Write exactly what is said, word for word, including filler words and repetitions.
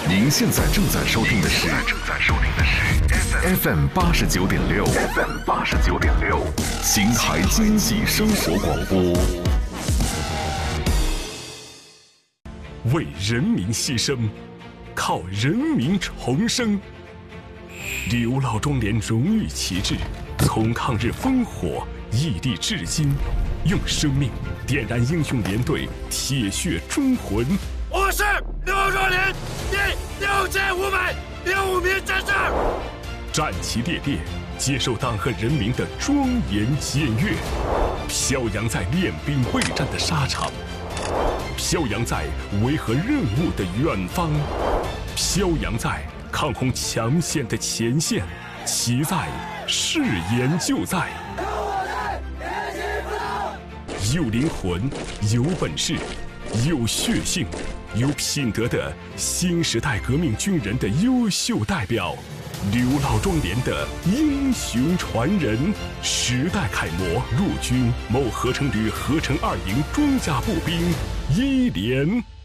您现在正在收听的是正在收听的是 F M 八十九点六 F M 八十九点六邢台经济生活广播。 为人民牺牲，靠人民重生。刘老庄连荣誉旗帜从抗日烽火屹立至今，用生命点燃英雄连队铁血忠魂。 我是刘壮连第六千五百零五名战士， 战旗猎猎，接受党和人民的庄严检阅，飘扬在练兵备战的沙场，飘扬在维和任务的远方，飘扬在抗洪抢险的前线，其在誓言就在。有灵魂，有本事，有血性，有品德的新时代革命军人的优秀代表，刘老庄连的英雄传人，时代楷模，陆军某合成旅合成二营装甲步兵一连。